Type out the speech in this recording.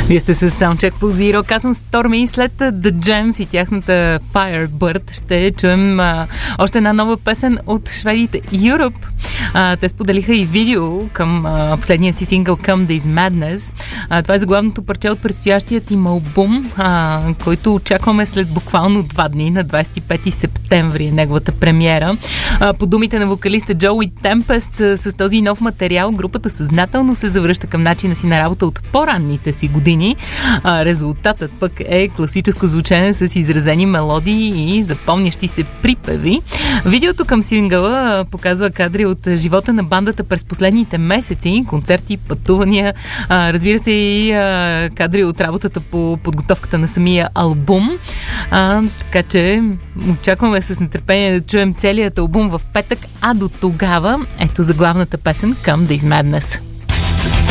Вие сте с Soundcheck по Zero. Аз съм Stormy и след The Gems и тяхната Firebird ще чуем още една нова песен от шведите Europe. Те споделиха и видео към последния си сингъл Come This Madness. Това е заглавното парче от предстоящият им албум, който очакваме след буквално 2 дни, на 25 септември е неговата премиера. По думите на вокалиста Джоуи Темпест, с този нов материал групата съзнателно се завръща към начина си на работа от по-ранните си години. Резултатът пък е класическо звучене с изразени мелодии и запомнящи се припеви. Видеото към сингъла показва кадри от живота на бандата през последните месеци, концерти, пътувания, разбира се и кадри от работата по подготовката на самия албум. Така че очакваме с нетърпение да чуем целият албум в петък, а до тогава ето заглавната песен Come This Madness.